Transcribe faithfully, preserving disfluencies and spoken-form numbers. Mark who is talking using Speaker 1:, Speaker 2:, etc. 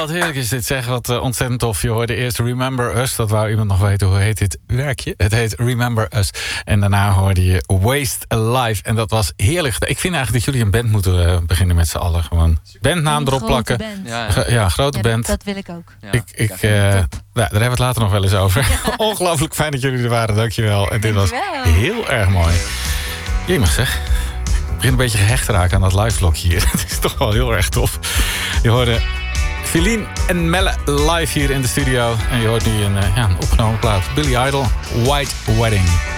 Speaker 1: wat heerlijk is dit, zeg. Wat uh, ontzettend tof. Je hoorde eerst Remember Us. Dat wou iemand nog weten, hoe heet dit werkje? Het heet Remember Us. En daarna hoorde je Waste Alive. En dat was heerlijk. Ik vind eigenlijk dat jullie een band moeten uh, beginnen met z'n allen. Gewoon bandnaam
Speaker 2: Een
Speaker 1: erop
Speaker 2: grote
Speaker 1: plakken.
Speaker 2: band.
Speaker 1: Ja, ja. ja grote
Speaker 2: Ja,
Speaker 1: band.
Speaker 2: dat, dat wil ik ook.
Speaker 3: Ja,
Speaker 1: ik, ik,
Speaker 3: ja,
Speaker 1: uh, ja, daar hebben we het later nog wel eens over. Ongelooflijk fijn dat jullie er waren. Dankjewel. En dit was
Speaker 2: Dankjewel.
Speaker 1: heel erg mooi. Jemig zeg. Ik begin een beetje gehecht te raken aan dat live vlogje hier. Het is toch wel heel erg tof. Je hoorde Feline en Melle live hier in de studio. En je hoort nu een, uh, ja, een opgenomen plaat. Billy Idol, White Wedding.